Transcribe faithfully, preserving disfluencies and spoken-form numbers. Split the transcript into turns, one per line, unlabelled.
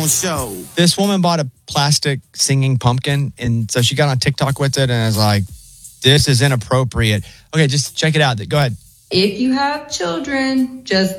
own show.
This woman bought a plastic singing pumpkin, and so she got on TikTok with it, and was like, this is inappropriate. Okay, just check it out. Go ahead.
If you have children, just